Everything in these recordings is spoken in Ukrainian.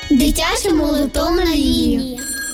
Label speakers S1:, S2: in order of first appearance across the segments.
S1: Дитяча молитовна лінія.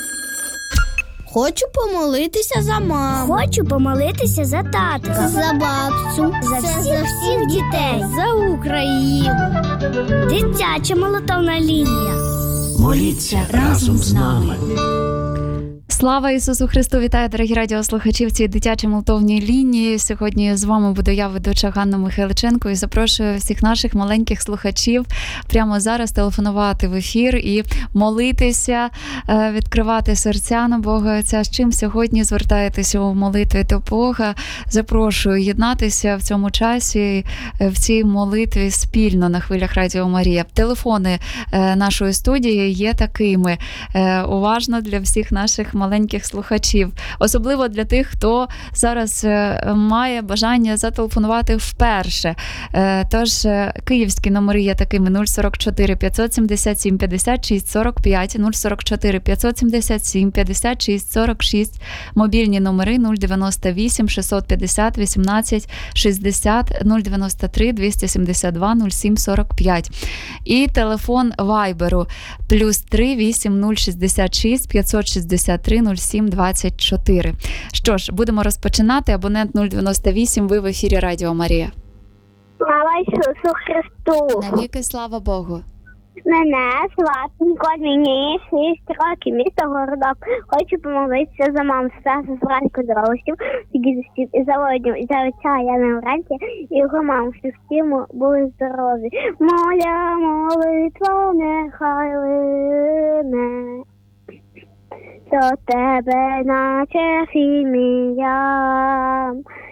S2: Хочу помолитися за маму.
S3: Хочу помолитися за татка.
S2: За бабцю.
S3: За всіх дітей.
S2: За Україну.
S3: Дитяча молитовна лінія.
S4: Моліться разом з нами.
S5: Слава Ісусу Христу! Вітаю, дорогі радіослухачі, в цій дитячій молитовній лінії. Сьогодні з вами буду я, ведуча Ганна Михайличенко, і запрошую всіх наших маленьких слухачів прямо зараз телефонувати в ефір і молитися, відкривати серця на Бога Отця. З чим сьогодні звертаєтеся у молитві до Бога? Запрошую єднатися в цьому часі, в цій молитві спільно на хвилях Радіо Марія. Телефони нашої студії є такими. Уважно для всіх наших маленьких слухачів. Особливо для тих, хто зараз має бажання зателефонувати вперше. Тож, київські номери є такими: 044 577 56 45, 044 577 56 46, мобільні номери 098 650 18 60, 093 272 07 45. І телефон Вайберу +3 8066 563 07 24. Що ж, будемо розпочинати. Абонент 098, ви в ефірі Радіо Марія.
S6: Слава Ісусу Христу!
S5: Навіки слава Богу!
S6: Мене звати Ніколь, мені 6 років, місто Городок. Хочу помолитися за маму, Стаса зранку до ростів, дідусів і заводів, і за отця Яна Вранці, і його маму, щоб всі були здорові. Моя молитва нехай лине до тебе, наче фімія,